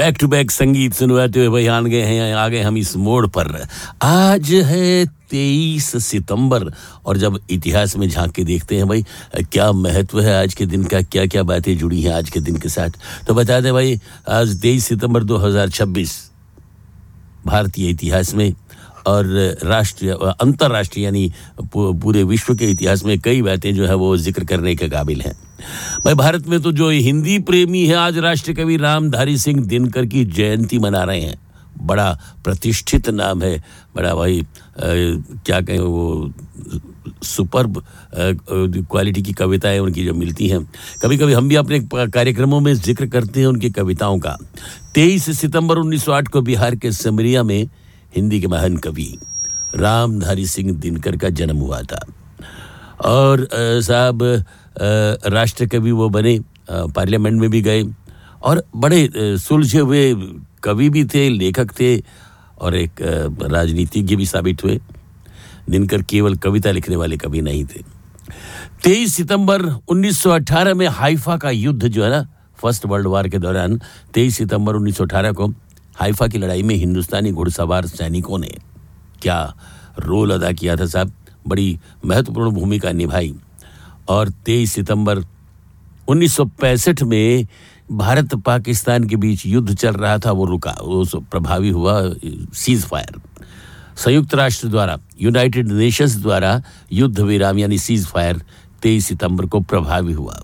Back to back संगीत सुनवाते हुए भाई आ गए हम इस मोड़ पर। आज है 23 सितंबर और जब इतिहास में झांक के देखते हैं भाई क्या महत्व है आज के दिन का, क्या क्या बातें जुड़ी हैं आज के दिन के साथ, तो बता दें भाई आज 23 सितंबर 2026 भारतीय इतिहास में और राष्ट्रीय अंतर्राष्ट्रीय यानी पूरे विश्व के इतिहास में कई बातें जो है वो जिक्र करने के काबिल हैं। भाई भारत में तो जो हिंदी प्रेमी है आज राष्ट्र कवि रामधारी सिंह दिनकर की जयंती मना रहे हैं। बड़ा प्रतिष्ठित नाम है, बड़ा भाई क्या कहें वो सुपर्ब क्वालिटी की कविताएं उनकी जो मिलती हैं। कभी कभी हम भी अपने कार्यक्रमों में जिक्र करते हैं उनकी कविताओं का। 23 सितंबर 1908 को बिहार के सिमरिया में हिंदी के महान कवि रामधारी सिंह दिनकर का जन्म हुआ था और साहब राष्ट्र कवि वो बने, पार्लियामेंट में भी गए और बड़े सुलझे हुए कवि भी थे, लेखक थे और एक राजनीतिज्ञ भी साबित हुए। दिनकर केवल कविता लिखने वाले कवि नहीं थे। 23 सितंबर 1918 में हाइफा का युद्ध जो है ना, फर्स्ट वर्ल्ड वॉर के दौरान 23 सितंबर 1918 को हाइफा की लड़ाई में हिंदुस्तानी घुड़सवार सैनिकों ने क्या रोल अदा किया था साहब, बड़ी महत्वपूर्ण भूमिका निभाई। और 23 सितंबर 1965 में भारत पाकिस्तान के बीच युद्ध चल रहा था, वो रुका, वो प्रभावी हुआ सीज फायर। संयुक्त राष्ट्र द्वारा, यूनाइटेड नेशंस द्वारा युद्ध विराम यानी सीज फायर 23 सितंबर को प्रभावी हुआ।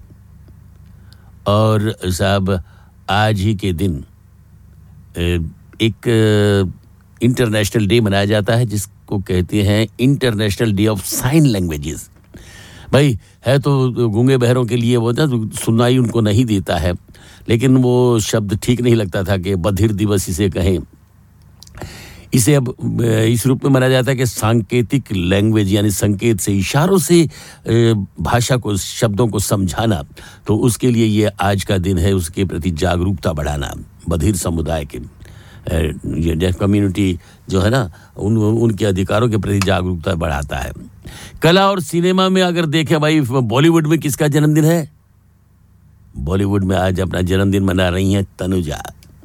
और साहब आज ही के दिन एक इंटरनेशनल डे मनाया जाता है जिसको कहते हैं international day of sine languages. भाई है तो गूंगे बहरों के लिए वो ना सुनाई उनको नहीं देता है, लेकिन वो शब्द ठीक नहीं लगता था कि बधिर दिवस इसे कहें। इसे अब इस रूप में माना जाता है कि सांकेतिक लैंग्वेज यानी संकेत से, इशारों से भाषा को, शब्दों को समझाना, तो उसके लिए ये आज का दिन है, उसके प्रति जागरूकता बढ़ाना। बधिर समुदाय के कम्युनिटी जो है ना उनके अधिकारों के प्रति जागरूकता बढ़ाता है। कला और सिनेमा में अगर देखें भाई, बॉलीवुड में किसका जन्मदिन है? बॉलीवुड में आज अपना जन्मदिन मना रही हैं तनुजा।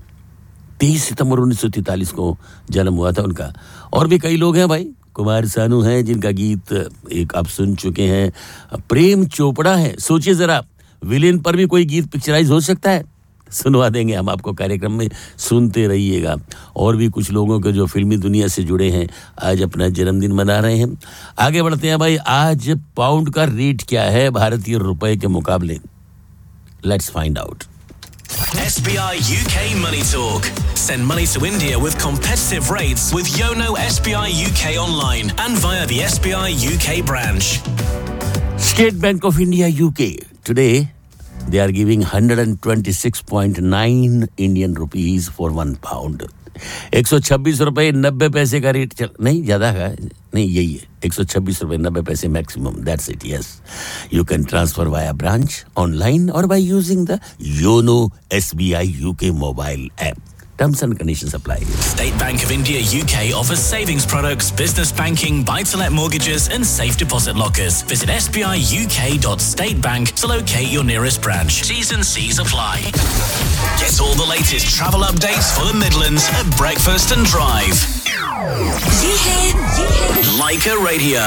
23 सितंबर 1943 को जन्म हुआ था उनका। और भी कई लोग हैं भाई, कुमार सानू हैं जिनका गीत एक आप सुन चुके हैं, प्रेम चोपड़ा है। सोचिए जरा, विलेन पर भी कोई गीत पिक्चराइज हो सकता है? सुनवा देंगे हम आपको कार्यक्रम में, सुनते रहिएगा। और भी कुछ लोगों के जो फिल्मी दुनिया से जुड़े हैं आज अपना जन्मदिन मना रहे हैं। आगे बढ़ते हैं भाई, आज पाउंड का रेट क्या है भारतीय रुपए के मुकाबले? Let's find out. SBI UK Money Talk. Send money to India with competitive rates with Yono SBI UK online and via the SBI UK branch. State Bank of India UK. Today, they are giving 126.9 Indian rupees for 1 pound. 126 रुपए 90 पैसे का rate चल, नहीं ज़्यादा है, नहीं यही है 126 रुपए 90 पैसे maximum, that's it. Yes, you can transfer via branch, online और by using the YONO SBI UK mobile app. Terms and conditions apply. State Bank of India UK offers savings products, business banking, buy-to-let mortgages and safe deposit lockers. Visit sbiuk.statebank to locate your nearest branch. T's and C's apply. Get all the latest travel updates for the Midlands at Breakfast and Drive. Leica Radio.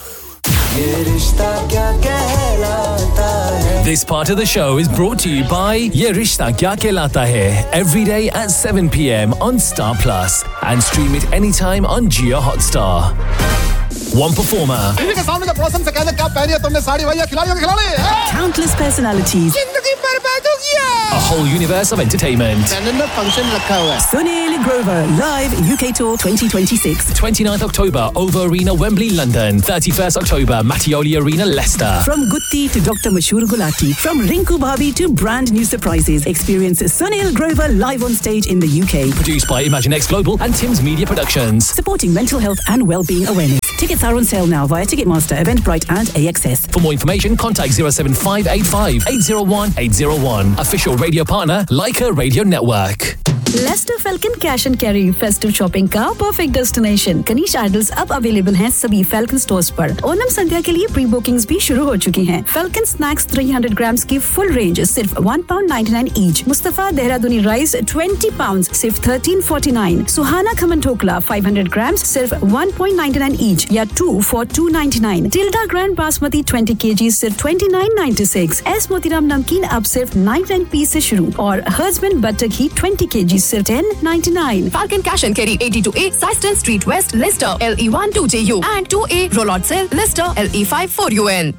This part of the show is brought to you by Ye Rishta Kya Kehlata Hai, every day at 7 p.m. on Star Plus and stream it anytime on Jio Hotstar. One performer. TV के सामने problem से कहने क्या पहनी है तुमने साड़ी, भैया खिलाड़ियों के खिलाड़ी। Countless personalities. जिंदगी बर्बाद हो गया। A whole universe of entertainment. Channel में फंक्शन रखा हुआ है। Sunil Grover live UK Tour 2026. 29th October, OVO Arena, Wembley, London. 31st October, Mattioli Arena, Leicester. From Gutti to Dr. Mashur Gulati, from Rinku Bhabi to brand new surprises. Experience Sunil Grover live on stage in the UK. Produced by Imaginext Global and Tim's Media Productions. Supporting mental health and well-being awareness. Tickets are on sale now via Ticketmaster, Eventbrite and AXS. For more information, contact 07585 801 801. Official radio partner, Leica Radio Network. Lester falcon cash and carry festive shopping का perfect destination. Kanish idols अब available हैं सभी falcon stores पर। ओनम संध्या के लिए pre bookings भी शुरू हो चुकी हैं। फैल्कन स्नैक्स 300 ग्राम्स की फुल रेंज सिर्फ £1.99 ईच। मुस्तफा देहरादूनी राइस 20 पाउंड सिर्फ $13.49। सुहाना खमन ठोकला 500 ग्राम्स सिर्फ $1.99 ईच या 2 for $2.99। Tilde grand basmati 20 kg सिर्फ $29.96। एस मोतीराम नमकीन अब सिर्फ 99p से शुरू और हर्जमन बटर घी 20 kg सिर्फ $10.99। Falcon Cash and Carry 82A Syston Street West, Leicester, LE1 2JU and 2A Rollot Cell, Leicester, LE5 4UN.